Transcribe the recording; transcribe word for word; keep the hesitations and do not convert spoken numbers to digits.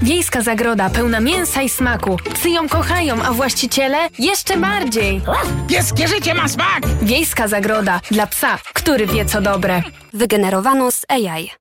Wiejska zagroda pełna mięsa i smaku. Psy ją kochają, a właściciele jeszcze bardziej. Pieskie życie ma smak! Wiejska zagroda dla psa, który wie co dobre. Wygenerowano z A I.